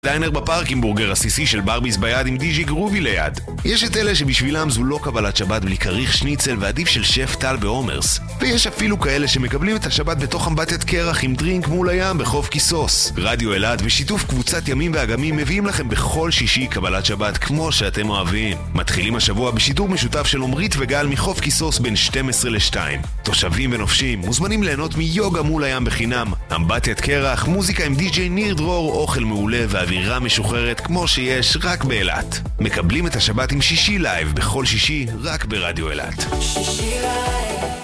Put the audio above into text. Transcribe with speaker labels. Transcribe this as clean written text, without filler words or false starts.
Speaker 1: דיינר בפארק עם בורגר עסיסי של ברביס ביד עם די.ג'י גרובי ליד. יש את אלה שבשבילם זו לא קבלת שבת בלי כריך שניצל ועדיף של שף טל באומרס. ויש אפילו כאלה שמקבלים את השבת בתוך אמבטיית קרח עם דרינק מול הים בחוף כיסוס. רדיו אלעד ושיתוף קבוצת ימים ואגמים מביאים לכם בכל שישי קבלת שבת כמו שאתם אוהבים. מתחילים השבוע בשידור משותף של עומרית וגל מחוף כיסוס בין 12 ל-2. תושבים ונופשים מוזמנים ליהנות מיוגה מול הים בחינם, אמבטיית קרח, מוזיקה עם די.ג'יי ניר דרור, אוכל מעולה ואווירה משוחררת כמו שיש רק באילת. מקבלים את השבת עם שישי לייב בכל שישי רק ברדיו אלעד. שישי לייב